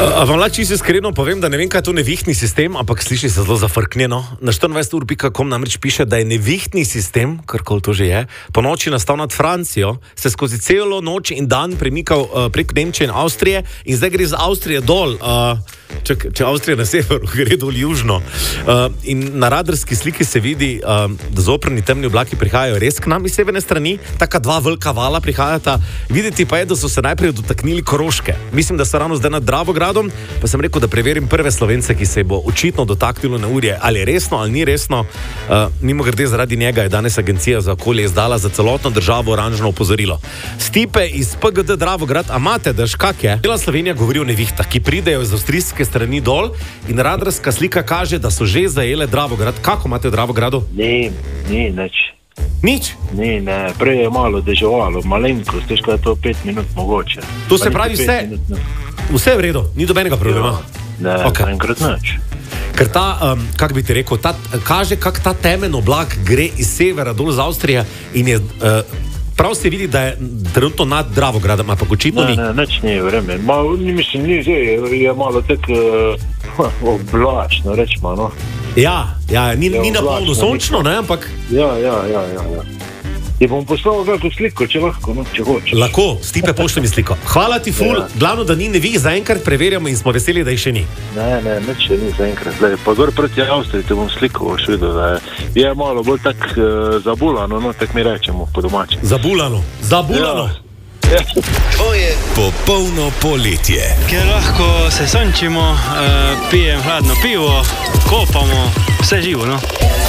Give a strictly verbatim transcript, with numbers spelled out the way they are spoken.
Vam lahko čisto iskreno povem, da ne vem, kaj je to nevihtni sistem, ampak sliši se zelo zafrknjeno. Na štiriindvajset ur pika com namreč piše, da je nevihtni sistem, karkoli to že je, po noči nastal nad Francijo, se skozi celo noč in dan premikal uh, prek Nemčije in Avstrije in zdaj gre z Avstrije dol. Uh, če, če Avstrija na severu, gre dol južno. Uh, in na radarski sliki se vidi, uh, da zoprni temni oblaki prihajajo res k nam iz severne strani, taka dva velika vala prihajata. Videti pa je, da so se najprej dotaknili Koroške. Mislim, da so ravno zdaj nad Dravogradom, pa sem rekel, da preverim prve Slovence, ki se bo očitno dotaknilo neurje. Ali je resno, ali ni resno. Uh, mimogrede, zaradi njega je danes Agencija za okolje izdala za celotno državo oranžno opozorilo. Stipe iz P G D Dravograd, a imate, daš, kak je? Cela Slovenija govori o nevihtah, ki pridejo iz avstrijske strani dol in radarska slika kaže, da so že zajele Dravograd. Kako imate v Dravogradu? Ni, ni, nič. Nič? Ni, ne, prej je malo deževalo, malenkost, težko je to pet minut mogoče. To se pravi vse, vse je v redu, ni dobenega problema? Ja, ne, okay. Enkrat nič. Ker ta, um, kak bi ti rekel, ta, kaže, kak ta temen oblak gre iz severa dol z Avstrije in je, uh, prav se vidi, da je trenutno nad Dravogradom, ampak očitno ni. Ne, ne, nič ni vremen. Ma, mislim, ni zdaj, je, je malo tak uh, oblačno, rečemo, no. Ja, ja, ni, ni na polno sončno, ne, ampak... Ja, ja, ja, ja, ja. Ti bom poslal kakšno sliko, če lahko, no, če hočeš. Lahko, Stipe, pošli mi sliko. Hvala ti, ful, ja. Glavno, da ni nevih, zaenkrat preverjamo in smo veseli, da jih še ni. Ne, ne, nič še ni zaenkrat. Zdaj, pa gor proti Avstriji te bom sliko boš videl, da je, je malo bolj tak uh, zabulano, no, tak mi rečemo po domači. Zabulano, zabulano. Ja. Tvoje popolno poletje. Ker lahko se sončimo, uh, pijem hladno pivo, kopamo, vse živo, no.